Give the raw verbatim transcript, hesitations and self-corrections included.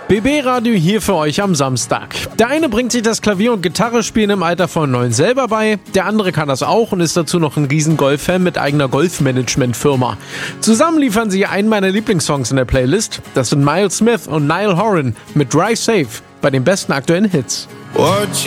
B B-Radio hier für euch am Samstag. Der eine bringt sich das Klavier- und Gitarrespielen im Alter von neun selber bei, der andere kann das auch und ist dazu noch ein riesen Golf-Fan mit eigener Golfmanagement-Firma. Zusammen liefern sie einen meiner Lieblingssongs in der Playlist. Das sind Miles Smith und Niall Horan mit Drive Safe bei den besten aktuellen Hits.